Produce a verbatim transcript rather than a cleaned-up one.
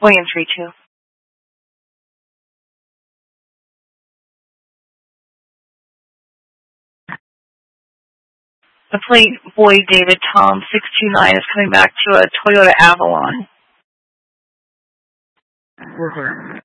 William three two. The plate boy David Tom six two nine is coming back to a Toyota Avalon. River.